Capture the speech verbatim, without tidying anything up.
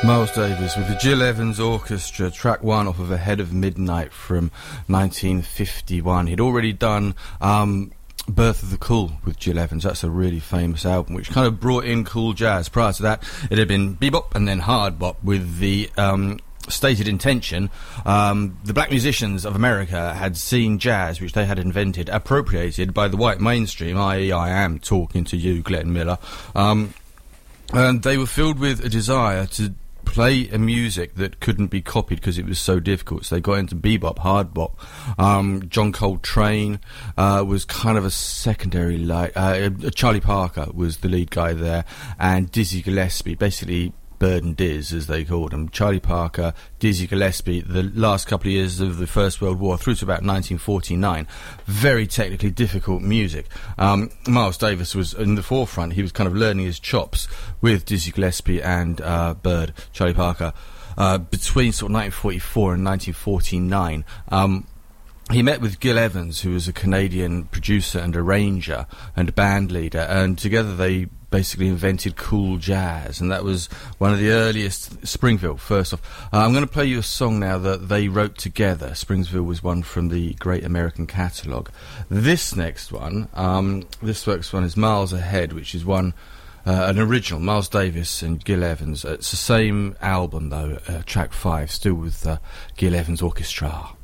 Miles Davis with the Gil Evans Orchestra, track one off of Ahead of Midnight from nineteen fifty-one. He'd already done um, Birth of the Cool with Gil Evans. That's a really famous album which kind of brought in cool jazz. Prior to that, it had been bebop and then hard bop with the um, stated intention. Um, the black musicians of America had seen jazz, which they had invented, appropriated by the white mainstream, that is I am talking to you, Glenn Miller. Um, and they were filled with a desire to play a music that couldn't be copied because it was so difficult. So they got into bebop, hard bop. Um, John Coltrane uh, was kind of a secondary light. Uh, Charlie Parker was the lead guy there, and Dizzy Gillespie, basically Bird and Diz, as they called him. Charlie Parker, Dizzy Gillespie, the last couple of years of the First World War through to about nineteen forty-nine. Very technically difficult music. Um, Miles Davis was in the forefront. He was kind of learning his chops with Dizzy Gillespie and uh, Bird, Charlie Parker, uh, between sort of nineteen forty-four and nineteen forty-nine. Um, He met with Gil Evans, who was a Canadian producer and arranger and band leader, and together they basically invented cool jazz, and that was one of the earliest. Springfield, first off. Uh, I'm going to play you a song now that they wrote together. Springfield was one from the Great American Catalogue. This next one, um, this next one is Miles Ahead, which is one, uh, an original, Miles Davis and Gil Evans. It's the same album, though, uh, track five, still with uh, Gil Evans Orchestra.